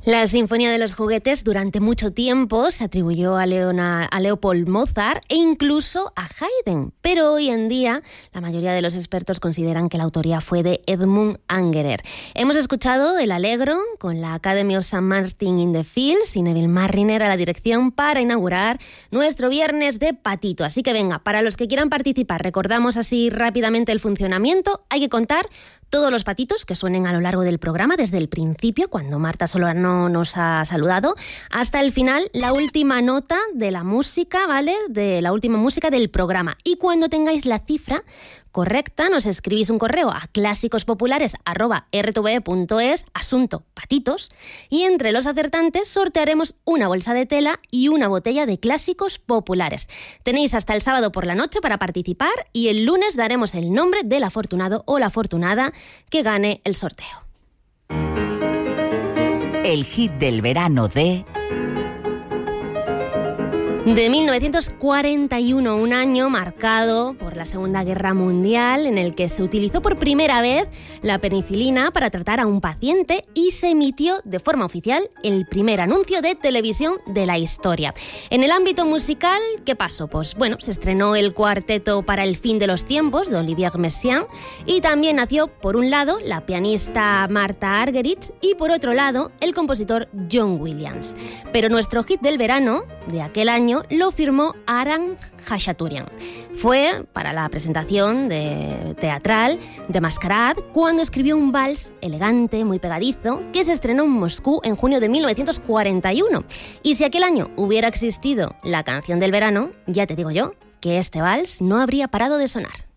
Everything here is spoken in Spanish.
La Sinfonía de los Juguetes durante mucho tiempo se atribuyó a Leopold Mozart e incluso a Haydn, pero hoy en día la mayoría de los expertos consideran que la autoría fue de Edmund Angerer. Hemos escuchado el Allegro con la Academy of St. Martin in the Fields y Neville Marriner a la dirección para inaugurar nuestro viernes de patito. Así que venga, para los que quieran participar, recordamos así rápidamente el funcionamiento. Hay que contar todos los patitos que suenen a lo largo del programa, desde el principio, cuando Marta Solano nos ha saludado, hasta el final, la última nota de la música, ¿vale? De la última música del programa. Y cuando tengáis la cifra correcta, nos escribís un correo a clásicosPopulares@rtve.es, asunto patitos, y entre los acertantes sortearemos una bolsa de tela y una botella de Clásicos Populares. Tenéis hasta el sábado por la noche para participar y el lunes daremos el nombre del afortunado o la afortunada que gane el sorteo. El hit del verano de 1941, un año marcado por la Segunda Guerra Mundial en el que se utilizó por primera vez la penicilina para tratar a un paciente y se emitió de forma oficial el primer anuncio de televisión de la historia. En el ámbito musical, ¿qué pasó? Pues bueno, se estrenó el cuarteto Para el fin de los tiempos de Olivier Messiaen y también nació, por un lado, la pianista Martha Argerich y por otro lado, el compositor John Williams. Pero nuestro hit del verano de aquel año lo firmó Aram Khachaturian. Fue para la presentación teatral de Mascarade cuando escribió un vals elegante, muy pegadizo, que se estrenó en Moscú en junio de 1941. Y si aquel año hubiera existido la canción del verano, ya te digo yo que este vals no habría parado de sonar.